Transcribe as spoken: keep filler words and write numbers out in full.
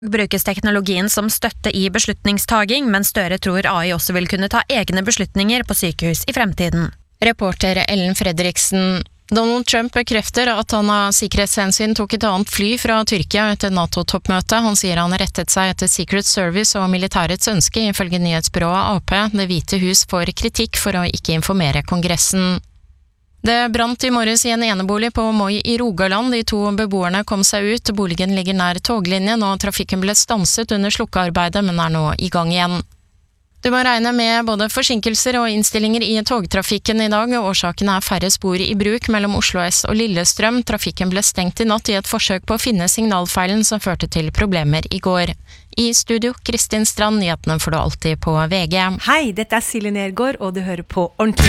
Brukes teknologien som støtte i beslutningstaging, men Støre tror A I også vil kunne ta egne beslutninger på sykehus i fremtiden. Reporter Ellen Fredriksen. Donald Trump bekrefter at han av sikkerhetshensyn tok et annet fly fra Tyrkia etter NATO-toppmøtet. Han sier han rettet seg etter Secret Service og militærets ønske, ifølge nyhetsbyrået A P. Det hvite hus får kritikk for å ikke informere kongressen. Det brant i morges i en enebolig på Moi i Rogaland. De to beboerne kom seg ut. Boligen ligger nær toglinjen, og trafikken ble stanset under slukkearbeidet, men er nå i gang igjen. Du må regne med både forsinkelser og innstillinger i togtrafikken i dag. Årsaken er færre spor i bruk mellom Oslo S og Lillestrøm. Trafikken ble stengt i natt i et forsøk på å finne signalfeilen som førte til problemer i går. I studio, Kristin Strand, nyhetene får du alltid på V G. Hei, dette er Silje Nergård, og du hører på Ordentlig.